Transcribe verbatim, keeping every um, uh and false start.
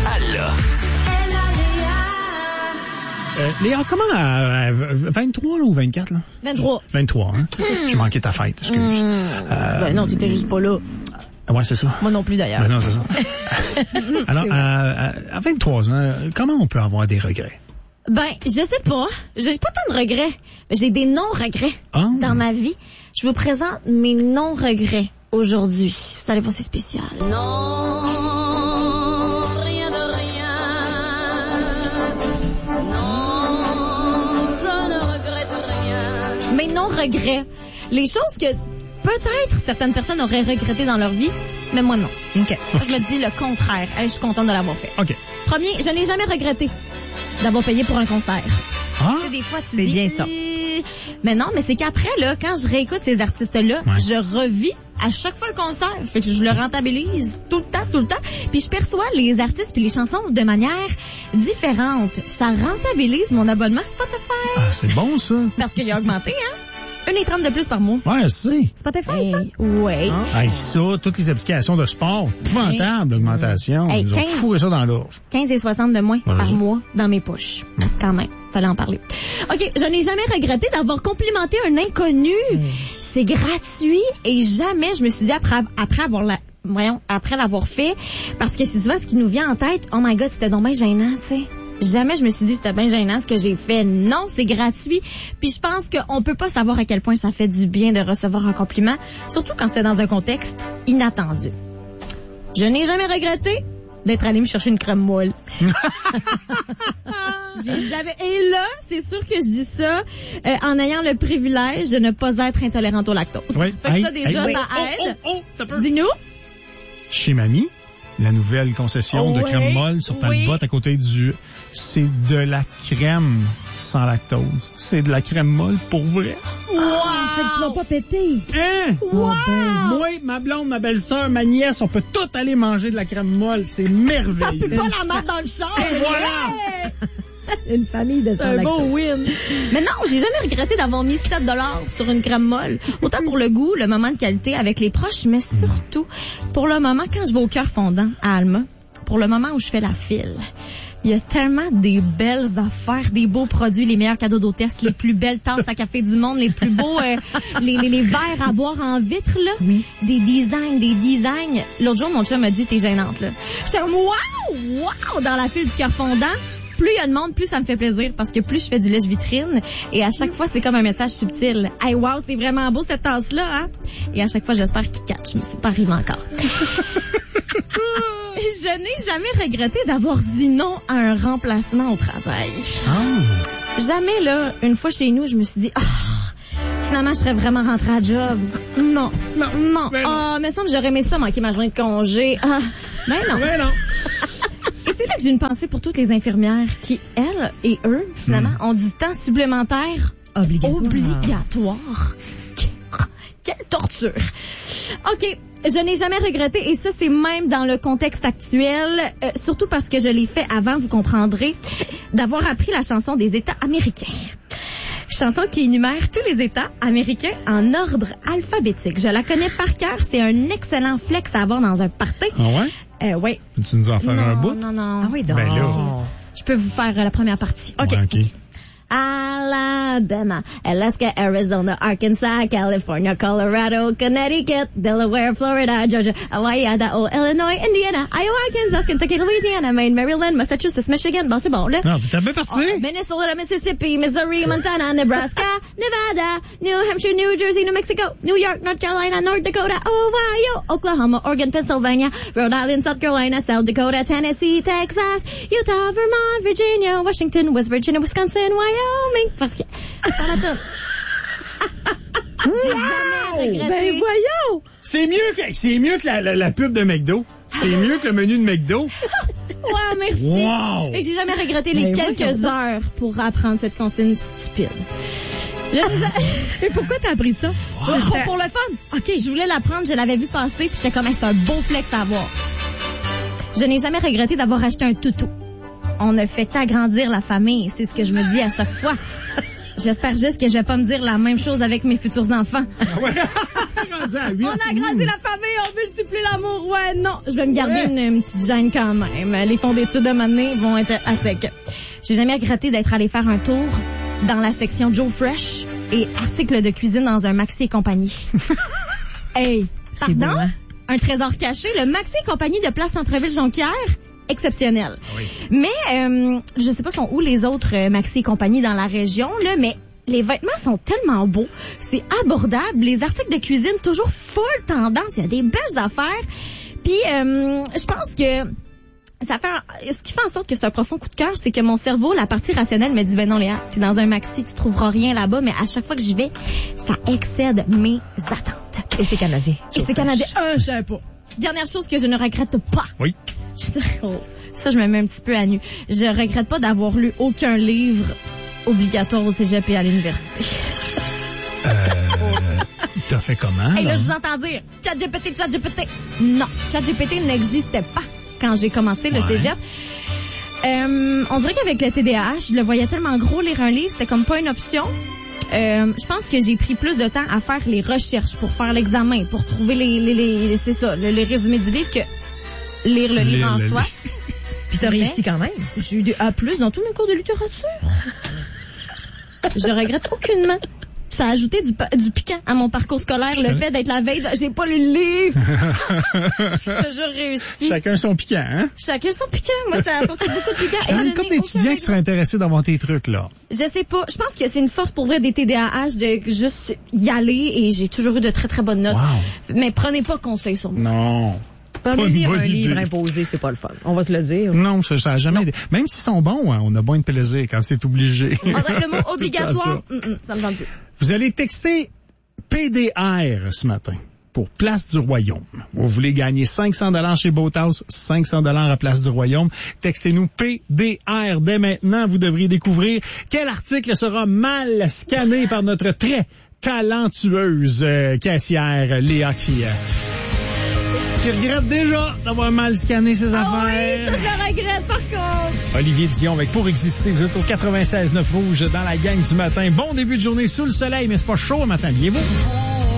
Elle Euh, Léa, comment à, à vingt-trois là, ou vingt-quatre? Là? vingt-trois. vingt-trois, hein? Mm. J'ai manqué ta fête, excuse. Mm. Euh, Ben non, t'étais juste pas là. Ouais, c'est ça. Moi non plus, d'ailleurs. Ben non, c'est ça. Alors, à, à, à vingt-trois ans, comment on peut avoir des regrets? Ben, je sais pas. J'ai pas tant de regrets. J'ai des non-regrets oh. dans ma vie. Je vous présente mes non-regrets aujourd'hui. Vous allez voir, c'est spécial. Non, rien de rien. Non, je ne regrette rien. Mes non-regrets. Les choses que peut-être certaines personnes auraient regretté dans leur vie, mais moi non. OK. Moi, je me dis le contraire. Hey, je suis contente de l'avoir fait. OK. Premier, je n'ai jamais regretté d'avoir payé pour un concert. Ah? Tu sais, des fois, tu C'est dis... bien ça. Euh, Mais non, mais c'est qu'après, là, quand je réécoute ces artistes-là, Ouais. je revis à chaque fois le concert. Fait que je le rentabilise tout le temps, tout le temps. Puis je perçois les artistes puis les chansons de manière différente. Ça rentabilise mon abonnement Spotify. Ah, c'est bon, ça. Parce qu'il a augmenté, hein? un euro trente de plus par mois. Ouais, c'est. Spotify, Hey. ça? Oui. Hein? Hey, ça, toutes les applications de sport, épouvantable l'augmentation. Hey, Ils nous ont quinze. fourré ça dans l'orge. quinze et soixante de moins Ouais, par je- mois dans mes poches. Quand même, fallait en parler. OK, je n'ai jamais regretté d'avoir complimenté un inconnu. C'est gratuit et jamais je me suis dit après, après avoir la, voyons, après l'avoir fait, parce que c'est souvent ce qui nous vient en tête. Oh my God, c'était donc bien gênant, tu sais. Jamais je me suis dit c'était bien gênant ce que j'ai fait. Non, c'est gratuit. Puis je pense qu'on peut pas savoir à quel point ça fait du bien de recevoir un compliment, surtout quand c'était dans un contexte inattendu. Je n'ai jamais regretté d'être allé me chercher une crème molle. J'ai jamais... Et là, c'est sûr que je dis ça euh, en ayant le privilège de ne pas être intolérante au lactose. Oui. Fait que Hey, ça, déjà, hey, ça oh, aide. Oh, oh, t'as peur. Dis-nous. Chez Mamie, la nouvelle concession de Oui, crème molle sur oui. Talbot à côté du... C'est de la crème sans lactose. C'est de la crème molle pour vrai. Fait que tu vas pas péter. Hein? Wow! Moi, ma blonde, ma belle-sœur, ma nièce, on peut tout aller manger de la crème molle. C'est Ça merveilleux. peut pas la mettre dans le char. voilà. Une famille de C'est un beau sans-lactose. win. Mais non, j'ai jamais regretté d'avoir mis sept dollars sur une crème molle. Autant pour le goût, le moment de qualité avec les proches, mais surtout pour le moment quand je vais au Cœur Fondant à Alma, pour le moment où je fais la file. Il y a tellement des belles affaires, des beaux produits, les meilleurs cadeaux d'hôtesse, les plus belles tasses à café du monde, les plus beaux, euh, les, les, les verres à boire en vitre, là. Oui. Des designs, des designs. L'autre jour, mon chum m'a dit, t'es gênante, là. J'étais comme, wow, wow, dans la file du Cœur Fondant. Plus il y a de monde, plus ça me fait plaisir parce que plus je fais du lèche-vitrine et à chaque fois, c'est comme un message subtil. Hey, wow, c'est vraiment beau cette tasse-là, hein? Et à chaque fois, j'espère qu'il catch, mais c'est pas arrivé encore. Je n'ai jamais regretté d'avoir dit non à un remplacement au travail. Ah. Jamais, là, une fois chez nous, je me suis dit, ah, finalement, je serais vraiment rentrée à job. Non, non, non. Ben non. Ah, mais ça, j'aurais aimé ça, manquer ma journée de congé. Ah, mais non. Ouais, non. Et c'est là que j'ai une pensée pour toutes les infirmières qui, elles et eux, finalement, ont du temps supplémentaire Obligatoire. obligatoire. Quelle torture. OK. Je n'ai jamais regretté, et ça, c'est même dans le contexte actuel, euh, surtout parce que je l'ai fait avant, vous comprendrez, d'avoir appris la chanson des États américains. Chanson qui énumère tous les États américains en ordre alphabétique. Je la connais par cœur. C'est un excellent flex à avoir dans un party. Ah ouais? Euh, ouais. Tu nous en faire non, un bout? non, non. Ah oui, donc. Ben là. Je peux vous faire euh, la première partie. OK. Ouais, OK. Alabama, Alaska, Arizona, Arkansas, California, Colorado, Connecticut, Delaware, Florida, Georgia, Hawaii, Idaho, Illinois, Indiana, Iowa, Kansas, Kentucky, Louisiana, Maine, Maryland, Massachusetts, Michigan. Bon, c'est bon, là. Non, t'as bien parti? Oh, Minnesota, Mississippi, Missouri, Montana, Nebraska, Nevada, New Hampshire, New Jersey, New Mexico, New York, North Carolina, North Dakota, Ohio, Oklahoma, Oregon, Pennsylvania, Rhode Island, South Carolina, South Dakota, Tennessee, Texas, Utah, Vermont, Virginia, Washington, West Virginia, Wisconsin, Wyoming. Parfait. Par la toune. J'ai jamais regretté. Ben voyons! C'est mieux que, c'est mieux que la, la, la pub de McDo. C'est mieux que le menu de McDo. Wow, merci. Wow! Et j'ai jamais regretté les Ben quelques voyons heures pour apprendre cette comptine stupide. Je Mais pourquoi t'as appris ça? pour, pour le fun. OK, je voulais l'apprendre, je l'avais vu passer, puis j'étais comme, hey, c'est un beau flex à avoir. Je n'ai jamais regretté d'avoir acheté un toutou. On ne fait qu'agrandir la famille, c'est ce que je me dis à chaque fois. J'espère juste que je vais pas me dire la même chose avec mes futurs enfants. Ouais. Rendu à huit. On a agrandi la famille, on multiplie l'amour. Ouais, non, je vais me garder Ouais. une, une petite gêne quand même. Les fonds d'études de m'année vont être à sec. J'ai jamais regretté d'être allé faire un tour dans la section Joe Fresh et articles de cuisine dans un Maxi et compagnie. Hey, C'est pardon? beau, hein? Un trésor caché, le Maxi et compagnie de Place Centreville-Jonquière, exceptionnel. Oui. Mais euh, je sais pas sont où les autres euh, Maxi et compagnie dans la région là, mais les vêtements sont tellement beaux, c'est abordable, les articles de cuisine toujours full tendance, il y a des belles affaires. Puis euh, je pense que ça fait un... ce qui fait en sorte que c'est un profond coup de cœur, c'est que mon cerveau, la partie rationnelle me dit ben non Léa, t'es dans un Maxi, tu trouveras rien là-bas, mais à chaque fois que j'y vais, ça excède mes attentes. Et c'est canadien. Et c'est canadien. Ah, je savais pas. Dernière chose que je ne regrette pas. Oui. Oh, ça, je me mets un petit peu à nu. Je regrette pas d'avoir lu aucun livre obligatoire au cégep et à l'université. Euh, t'as fait comment? Hey, là, là? je vous entends dire ChatGPT, ChatGPT. Non, ChatGPT n'existait pas quand j'ai commencé le Ouais. cégep. Euh, on dirait qu'avec le T D A H, je le voyais tellement gros lire un livre, c'était comme pas une option. Euh, je pense que j'ai pris plus de temps à faire les recherches pour faire l'examen, pour trouver les, les, les c'est ça, le, les résumés du livre que lire le livre Lire en le soi. livre. Puis t'as réussi quand même. J'ai eu des A plus dans tous mes cours de littérature. Je regrette aucunement. Ça a ajouté du, pa- du piquant à mon parcours scolaire, le fait d'être la veille. de- J'ai pas lu le livre. J'ai toujours réussi. Chacun son piquant, hein? Chacun son piquant. Moi, ça a apporté beaucoup de piquant. Il y a Et une je couple n'ai d'étudiants aucun qui seraient intéressés d'avoir tes trucs, là. Je sais pas. Je pense que c'est une force pour vrai des T D A H de juste y aller et j'ai toujours eu de très très bonnes notes. Wow. Mais prenez pas conseil sur moi. Non. Pas Pas une lire bonne un livre idée. imposé, c'est pas le fun. On va se le dire. Non, ça, ça a jamais aidé. Même s'ils sont bons, hein, on a moins de plaisir quand c'est obligé. En vrai, le mot Tout obligatoire, le temps mm, mm, ça me tente plus. Vous allez texter P D R ce matin pour Place du Royaume. Vous voulez gagner cinq cents dollars chez Boathouse, cinq cents dollars à Place du Royaume. Textez-nous P D R dès maintenant. Vous devriez découvrir quel article sera mal scanné par notre très talentueuse euh, caissière Léa qui, euh, qui regrette déjà d'avoir mal scanné ses Ah affaires. oui, ça je le regrette par contre. Olivier Dion avec Pour exister. Vous êtes au quatre-vingt-seize neuf Rouge dans la gang du matin. Bon début de journée sous le soleil, mais c'est pas chaud le matin. Bien vous.